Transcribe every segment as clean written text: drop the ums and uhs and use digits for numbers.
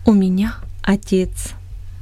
У меня отец.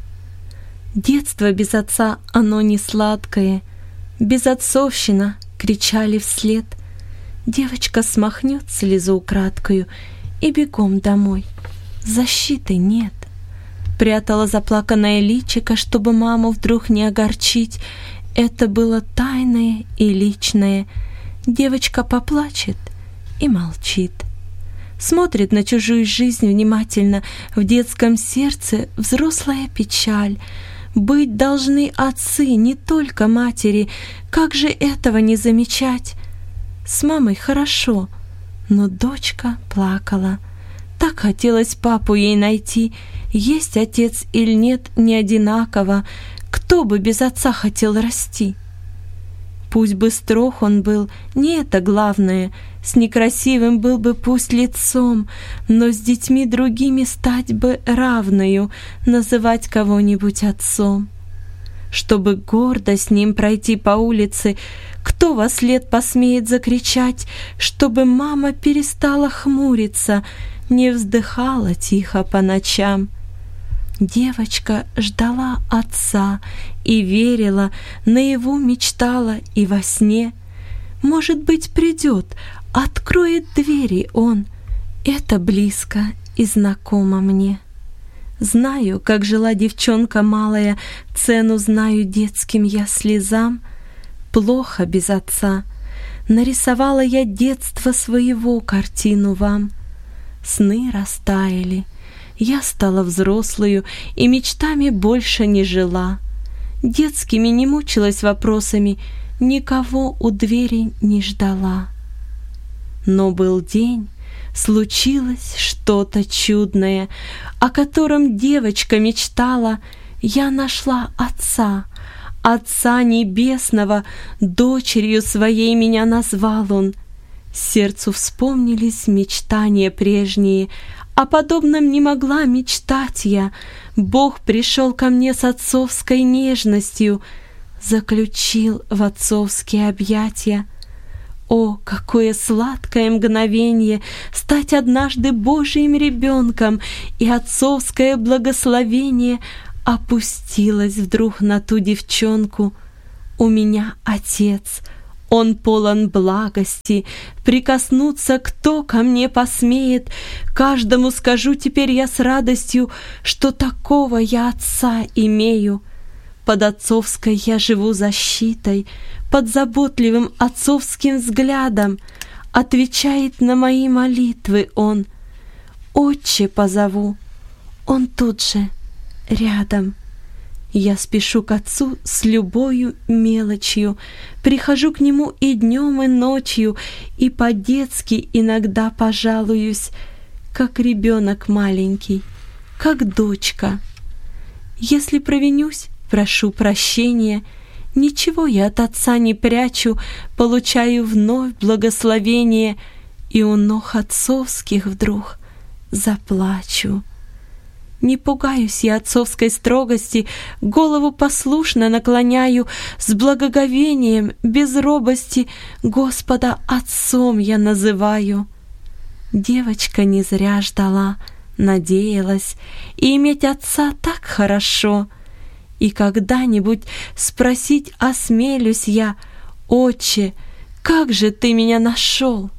Детство без отца, оно не сладкое. Безотцовщина, кричали вслед. Девочка смахнет слезу украдкою и бегом домой. Защиты нет. Прятала заплаканное личико, чтобы маму вдруг не огорчить. Это было тайное и личное. Девочка поплачет и молчит. Смотрит на чужую жизнь внимательно, в детском сердце взрослая печаль. Быть должны отцы, не только матери, как же этого не замечать? С мамой хорошо, но дочка плакала. Так хотелось папу ей найти, есть отец или нет, не одинаково, кто бы без отца хотел расти? Пусть бы строг он был, не это главное, с некрасивым был бы пусть лицом, но с детьми другими стать бы равною, называть кого-нибудь отцом. Чтобы гордо с ним пройти по улице, кто во след посмеет закричать, чтобы мама перестала хмуриться, не вздыхала тихо по ночам. Девочка ждала отца и верила, наяву мечтала и во сне. Может быть, придет, откроет двери он. Это близко и знакомо мне. Знаю, как жила девчонка малая, цену знаю детским я слезам. Плохо без отца. Нарисовала я детство своего картину вам. Сны растаяли. Я стала взрослою и мечтами больше не жила. Детскими не мучилась вопросами, никого у двери не ждала. Но был день, случилось что-то чудное, о котором девочка мечтала. Я нашла отца, Отца Небесного, дочерью своей меня назвал он. Сердцу вспомнились мечтания прежние, о подобном не могла мечтать я. Бог пришел ко мне с отцовской нежностью, заключил в отцовские объятия. О, какое сладкое мгновенье стать однажды Божьим ребенком, и отцовское благословение опустилось вдруг на ту девчонку. У меня отец, он полон благости, прикоснуться кто ко мне посмеет. Каждому скажу теперь я с радостью, что такого я отца имею. Под отцовской я живу защитой, под заботливым отцовским взглядом. Отвечает на мои молитвы он. Отче позову, он тут же, рядом. Я спешу к отцу с любою мелочью, прихожу к нему и днем, и ночью, и по-детски иногда пожалуюсь, как ребенок маленький, как дочка. Если провинюсь, прошу прощения, ничего я от отца не прячу, получаю вновь благословение, и у ног отцовских вдруг заплачу. Не пугаюсь я отцовской строгости, голову послушно наклоняю, с благоговением, без робости Господа отцом я называю. Девочка не зря ждала, надеялась, и иметь отца так хорошо. И когда-нибудь спросить осмелюсь я: «Отче, как же ты меня нашел?»